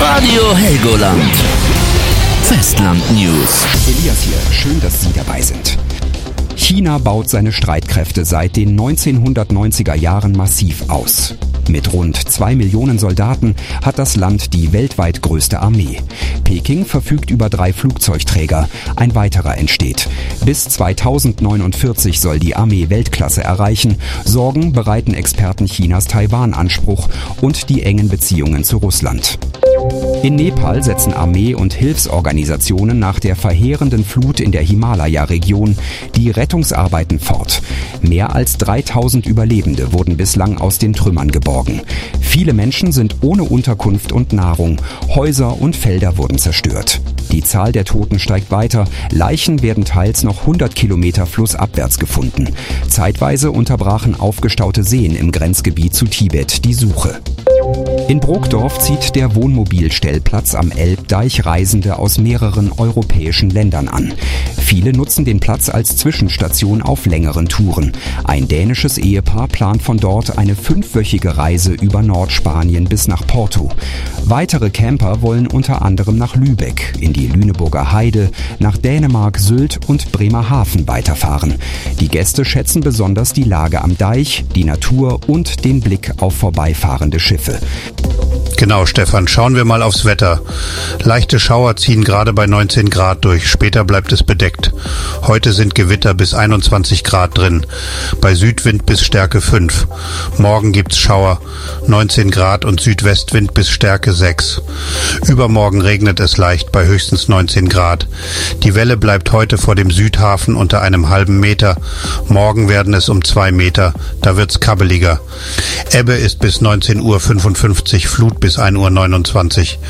Radio Helgoland. Festland News. Elias hier, schön, dass Sie dabei sind. China baut seine Streitkräfte seit den 1990er Jahren massiv aus. Mit rund 2 Millionen Soldaten hat das Land die weltweit größte Armee. Peking verfügt über 3 Flugzeugträger, ein weiterer entsteht. Bis 2049 soll die Armee Weltklasse erreichen. Sorgen bereiten Experten Chinas Taiwan-Anspruch und die engen Beziehungen zu Russland. In Nepal setzen Armee- und Hilfsorganisationen nach der verheerenden Flut in der Himalaya-Region die Rettungsarbeiten fort. Mehr als 3000 Überlebende wurden bislang aus den Trümmern geborgen. Viele Menschen sind ohne Unterkunft und Nahrung. Häuser und Felder wurden zerstört. Die Zahl der Toten steigt weiter. Leichen werden teils noch 100 Kilometer flussabwärts gefunden. Zeitweise unterbrachen aufgestaute Seen im Grenzgebiet zu Tibet die Suche. In Brokdorf zieht der Wohnmobilstellplatz am Elbdeich Reisende aus mehreren europäischen Ländern an. Viele nutzen den Platz als Zwischenstation auf längeren Touren. Ein dänisches Ehepaar plant von dort eine 5-wöchige Reise über Nordspanien bis nach Porto. Weitere Camper wollen unter anderem nach Lübeck, in die Lüneburger Heide, nach Dänemark, Sylt und Bremerhaven weiterfahren. Die Gäste schätzen besonders die Lage am Deich, die Natur und den Blick auf vorbeifahrende Schiffe. Genau, Stefan, schauen wir mal aufs Wetter. Leichte Schauer ziehen gerade bei 19 Grad durch, später bleibt es bedeckt. Heute sind Gewitter bis 21 Grad drin, bei Südwind bis Stärke 5. Morgen gibt's Schauer, 19 Grad und Südwestwind bis Stärke 6. Übermorgen regnet es leicht bei höchstens 19 Grad. Die Welle bleibt heute vor dem Südhafen unter einem halben Meter. Morgen werden es um 2 Meter, da wird's kabbeliger. Ebbe ist bis 19:55 Uhr, Flut bis 1:29 Uhr.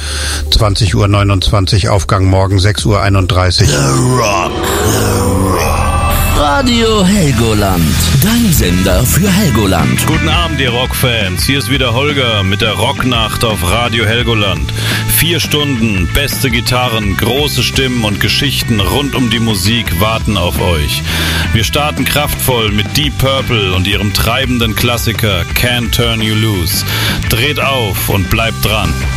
20:29 Uhr Aufgang morgen 6:31 Uhr. The Rock. Radio Helgoland. Dein Sender für Helgoland. Guten Abend, ihr Rockfans. Hier ist wieder Holger mit der Rocknacht auf Radio Helgoland. 4 Stunden, beste Gitarren, große Stimmen und Geschichten rund um die Musik warten auf euch. Wir starten kraftvoll mit Deep Purple und ihrem treibenden Klassiker Can't Turn You Loose. Dreht auf und bleibt dran.